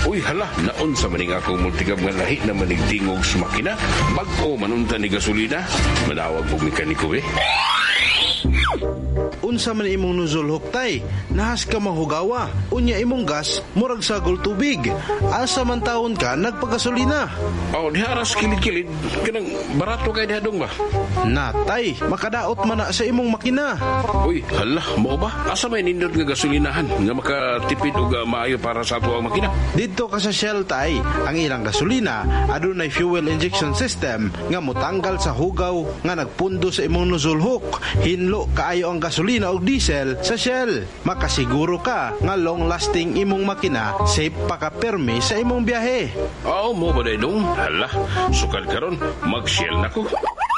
Uy, hala, naon sa maning akong multigab nga lahi na maning tingog sa makina. Bag-o manunta ni gasolina. Manawag po mekaniko Unsa man imong nuzul huktay, nahas ka mahugawa. Unya imong gas, murag sagol tubig. Asa man taon ka, nagpagasolina. Diharas kilid-kilid. Kanang barato kay dihadong ba? Natay, makadaot man na sa imong makina. Uy, hala, mo ba? Asa may nindot nga gasolinahan nga makatipid o maayo para sa ato ang makina? Dito ka sa Shell tay, ang ilang gasolina adunay fuel injection system nga motanggal sa hugaw nga nagpundo sa imong nozzle hook. Hinlo kaayo ang gasolina o diesel sa Shell. Makasiguro ka nga long lasting imong makina, safe pa ka permi sa imong biyahe. Mo ba dong? Hala, sukad karon mag-Shell na ko.